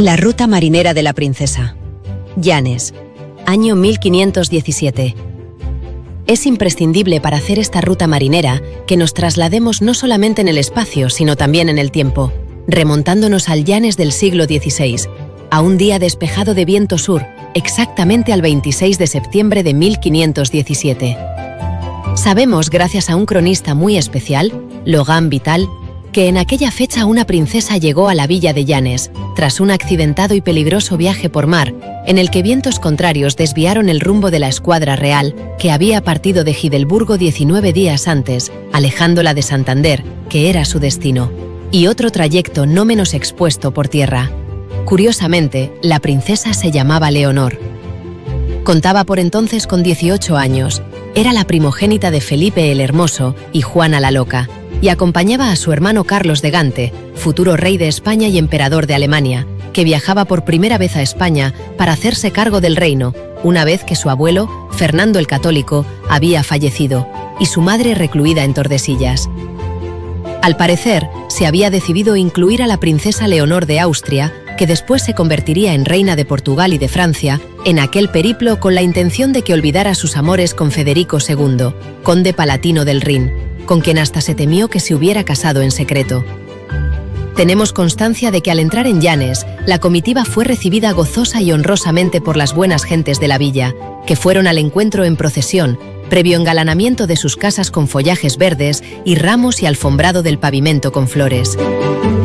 La ruta marinera de la princesa. Llanes, año 1517. Es imprescindible para hacer esta ruta marinera que nos traslademos no solamente en el espacio, sino también en el tiempo, remontándonos al Llanes del siglo XVI, a un día despejado de viento sur, exactamente al 26 de septiembre de 1517. Sabemos, gracias a un cronista muy especial, Logan Vital, que en aquella fecha una princesa llegó a la villa de Llanes, tras un accidentado y peligroso viaje por mar, en el que vientos contrarios desviaron el rumbo de la escuadra real, que había partido de Gidelburgo 19 días antes, alejándola de Santander, que era su destino, y otro trayecto no menos expuesto por tierra. Curiosamente, la princesa se llamaba Leonor. Contaba por entonces con 18 años, era la primogénita de Felipe el Hermoso y Juana la Loca, y acompañaba a su hermano Carlos de Gante, futuro rey de España y emperador de Alemania, que viajaba por primera vez a España para hacerse cargo del reino, una vez que su abuelo, Fernando el Católico, había fallecido, y su madre recluida en Tordesillas. Al parecer, se había decidido incluir a la princesa Leonor de Austria, que después se convertiría en reina de Portugal y de Francia, en aquel periplo con la intención de que olvidara sus amores con Federico II, conde palatino del Rin, con quien hasta se temió que se hubiera casado en secreto. Tenemos constancia de que al entrar en Llanes, la comitiva fue recibida gozosa y honrosamente por las buenas gentes de la villa, que fueron al encuentro en procesión, previo engalanamiento de sus casas con follajes verdes y ramos y alfombrado del pavimento con flores.